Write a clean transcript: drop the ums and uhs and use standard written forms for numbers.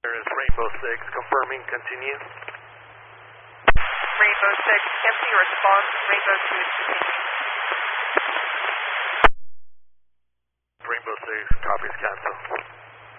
There is Rainbow 6, confirming, continue. Rainbow 6, empty response. Rainbow 2 is continuing. Rainbow 6, copies, cancel.